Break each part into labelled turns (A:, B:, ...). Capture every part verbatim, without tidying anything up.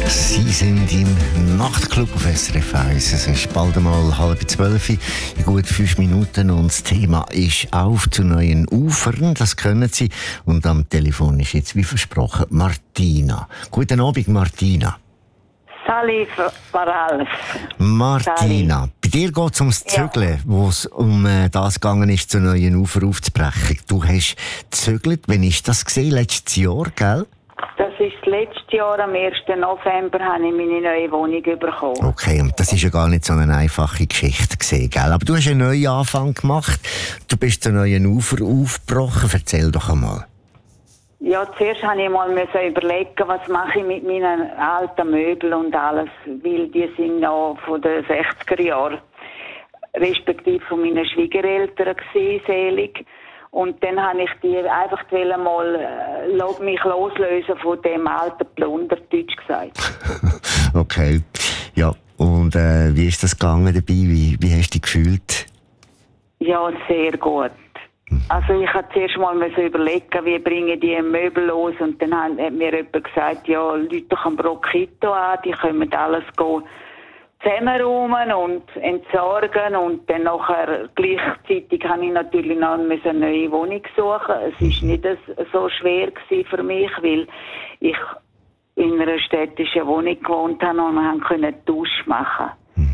A: Sie sind im Nachtclub auf S R F eins. Es ist bald einmal halb zwölf, in gut fünf Minuten. Und das Thema ist «Auf zu neuen Ufern». Das können Sie. Und am Telefon ist jetzt, wie versprochen, Martina. Guten Abend, Martina.
B: Salut, Baralf.
A: Martina, Salut. Bei dir geht es ums Zügeln, ja. Wo es um äh, das gegangen ist, zu neuen Ufern aufzubrechen. Du hast gezügelt. Wann ist das gesehen? Letztes Jahr, gell?
B: Das ist das letzte Jahr, am ersten November, habe ich meine neue Wohnung bekommen.
A: Okay, und das war ja gar nicht so eine einfache Geschichte gewesen, gell? Aber du hast einen neuen Anfang gemacht. Du bist zu neuen Ufer aufgebrochen. Erzähl doch einmal.
B: Ja, zuerst musste ich mal überlegen, was mache ich mit meinen alten Möbeln und alles, weil die sind noch von den sechziger Jahren, respektive von meinen Schwiegereltern gewesen, selig. Und dann habe ich die einfach mal äh, mich loslösen von dem alten Plunder, deutsch gesagt.
A: Okay, ja. Und äh, wie ist das gegangen dabei? Wie, wie hast du dich gefühlt?
B: Ja, sehr gut. Also ich habe zuerst mal überlegen, wie bringe ich die Möbel los, und dann hat mir jemand gesagt, ja, Leute doch am Brockito an, die können alles gehen, zusammenräumen und entsorgen, und dann nachher gleichzeitig habe ich natürlich noch eine neue Wohnung suchen. Es war nicht so schwer für mich, weil ich in einer städtischen Wohnung gewohnt habe und wir konnten Tausch machen.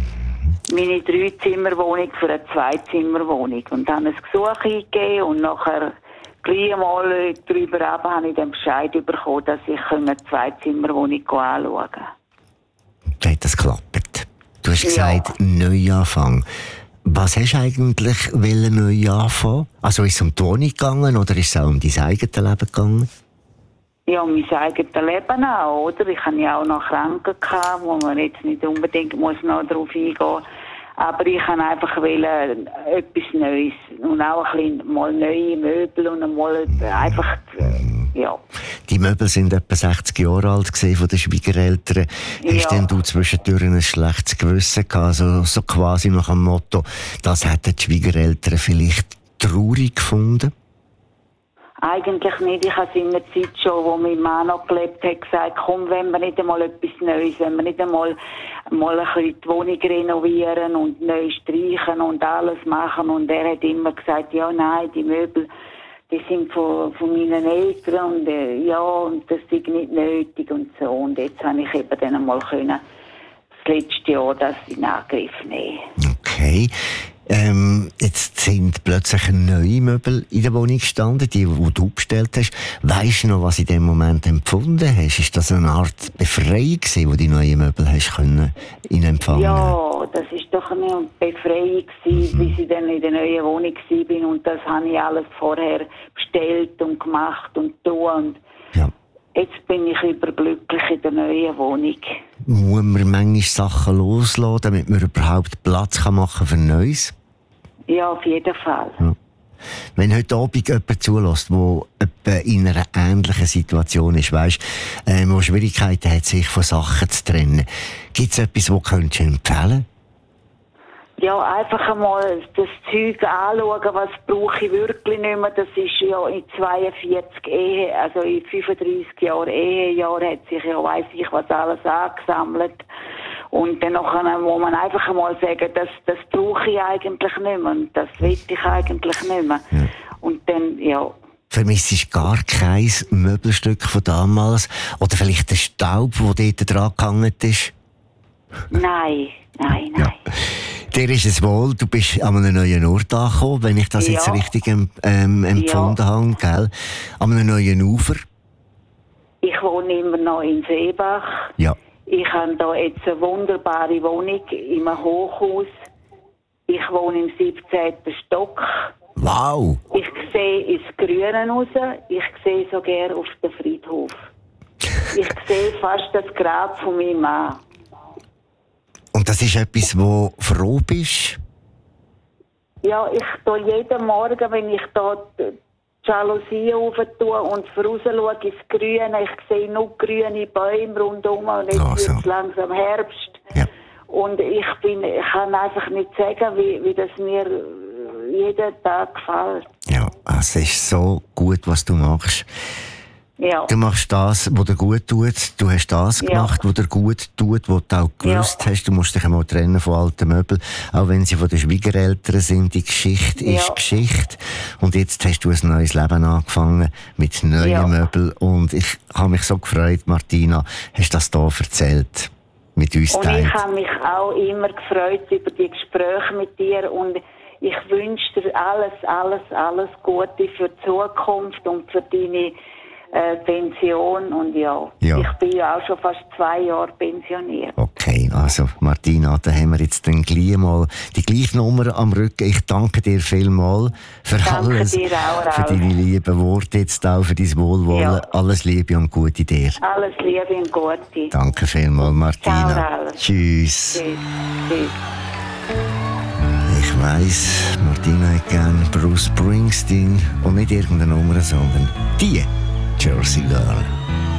B: Meine Drei-Zimmer-Wohnung für eine Zwei-Zimmer-Wohnung. Und dann ein Gesuch eingegeben und nachher gleich mal darüber ab habe ich den Bescheid bekommen, dass ich eine Zwei-Zimmer-Wohnung anschauen kann.
A: Wie hat das geklappt? Du hast gesagt, ja. Neuanfang. Was hast du eigentlich neu anfangen? Also ist es um die Wohnung gegangen oder ist es auch um dein eigenes Leben gegangen?
B: Ja, um mein eigenes Leben auch, oder? Ich hatte ja auch noch Kranken gehabt, wo man jetzt nicht unbedingt muss noch darauf eingehen muss. Aber ich wollte einfach wollen, etwas Neues. Und auch ein bisschen mal neue Möbel und mal einfach, ja. Die
A: Möbel sind etwa sechzig Jahre alt gewesen, von den Schwiegereltern. Ja. Hast denn du zwischendurch ein schlechtes Gewissen gehabt? Also, so quasi nach dem Motto, das hätten die Schwiegereltern vielleicht traurig gefunden?
B: Eigentlich nicht. Ich habe es in der Zeit schon, wo mein Mann noch gelebt hat, gesagt, komm, wenn wir nicht einmal etwas Neues, wenn wir nicht einmal, mal ein bisschen die Wohnung renovieren und neu streichen und alles machen. Und er hat immer gesagt, ja, nein, die Möbel, die sind von, von meinen Eltern und äh, ja, und das ist nicht nötig und so. Und jetzt habe ich eben dann einmal können, das letzte Jahr das in Angriff nehmen.
A: Okay. Ähm, jetzt sind plötzlich neue Möbel in der Wohnung gestanden, die, die du bestellt hast. Weisst du noch, was du in dem Moment empfunden hast? Ist das eine Art Befreiung gewesen, wo die neuen Möbel hast können in Empfang nehmen?
B: Ja, das ist doch eine Befreiung gewesen, mhm. bis ich dann in der neuen Wohnung war. Und das habe ich alles vorher bestellt und gemacht und tun.
A: Ja.
B: Jetzt bin ich überglücklich in der neuen Wohnung.
A: Muss man manchmal Sachen loslassen, damit man überhaupt Platz machen kann für Neues?
B: Ja, auf jeden Fall.
A: Ja. Wenn heute Abend jemand zulässt, der in einer ähnlichen Situation ist, weißt, äh, wo Schwierigkeiten hat, sich von Sachen zu trennen, gibt es etwas, das könntest du empfehlen?
B: Ja, einfach einmal das Zeug anschauen, was brauche ich wirklich nicht mehr. Das ist ja in zweiundvierzig Ehe, also in fünfunddreissig Jahren Ehejahr hat sich ja weiss ich was alles angesammelt. Und dann muss man einfach einmal sagen, das, das brauche ich eigentlich nicht mehr und das will ich eigentlich nicht mehr. Ja. Und dann, ja.
A: Vermisst du gar kein Möbelstück von damals? Oder vielleicht der Staub, der dort dran gehangen ist?
B: Nein, nein, nein. Ja.
A: Dir ist es wohl, du bist an einem neuen Ort angekommen, wenn ich das ja. jetzt richtig ähm, empfunden ja. habe, gell? An einem neuen Ufer.
B: Ich wohne immer noch in Seebach.
A: Ja.
B: Ich habe da jetzt eine wunderbare Wohnung in einem Hochhaus. Ich wohne im siebzehnten Stock.
A: Wow!
B: Ich sehe ins Grüne raus. Ich sehe so gerne auf den Friedhof. Ich sehe fast das Grab von meinem Mann.
A: Und das ist etwas, wo du froh bist?
B: Ja, ich tue jeden Morgen, wenn ich da die Jalousien rauf tue und voraus schaue ins Grüne, ich sehe nur grüne Bäume rundherum und jetzt oh, so. wird es langsam Herbst. Ja. Und ich, bin, ich kann einfach nicht sagen, wie, wie das mir jeden Tag gefällt.
A: Ja, es ist so gut, was du machst.
B: Ja.
A: Du machst das, was dir gut tut. Du hast das
B: Ja.
A: gemacht, was dir gut tut, was du auch gewusst
B: Ja.
A: hast. Du musst dich einmal trennen von alten Möbeln, auch wenn sie von den Schwiegereltern sind. Die Geschichte
B: Ja.
A: ist Geschichte. Und jetzt hast du ein neues Leben angefangen mit neuen
B: Ja.
A: Möbeln. Und ich habe mich so gefreut, Martina, hast das hier erzählt. Mit uns
B: Und
A: teilt.
B: ich habe mich auch immer gefreut über die Gespräche mit dir und ich wünsche dir alles, alles, alles Gute für die Zukunft und für deine äh, Pension und ja.
A: Ja.
B: Ich bin ja auch schon fast zwei Jahre pensioniert.
A: Okay, also Martina, da haben wir jetzt dann gleich mal die gleiche Nummer am Rücken. Ich danke dir vielmals für
B: Danke
A: alles,
B: dir auch,
A: für
B: Ralf.
A: deine lieben Worte jetzt auch, für dein Wohlwollen.
B: Ja.
A: Alles Liebe und Gute dir.
B: Alles Liebe und Gute.
A: Danke vielmals, Martina.
B: Ciao, Ralf.
A: Tschüss.
B: Tschüss. Tschüss.
A: Ich weiss, Martina hat gern Bruce Springsteen und nicht irgendeine Nummer, sondern die Jersey Girl.